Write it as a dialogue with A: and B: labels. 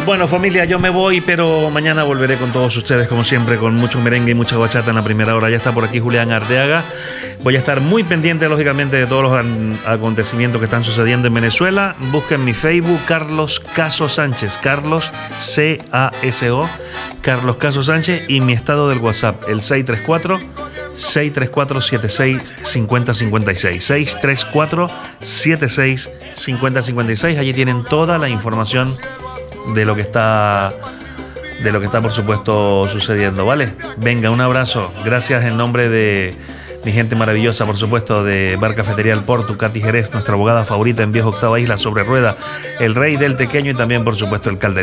A: Bueno, familia, yo me voy, pero mañana volveré con todos ustedes, como siempre, con mucho merengue y mucha bachata en la primera hora. Ya está por aquí Julián Arteaga. Voy a estar muy pendiente, lógicamente, de todos los acontecimientos que están sucediendo en Venezuela. Busquen mi Facebook, Carlos Caso Sánchez, Carlos C-A-S-O, Carlos Caso Sánchez, y mi estado del WhatsApp, el 634-765056. 634-765056. Allí tienen toda la información de lo que está, por supuesto, sucediendo, ¿vale? Venga, un abrazo. Gracias en nombre de mi gente maravillosa, por supuesto, de Bar Cafetería El Porto, Katy Jerez, nuestra abogada favorita en Viejo Octava Isla, Sobre Rueda, el Rey del Tequeño, y también, por supuesto, el Calderón.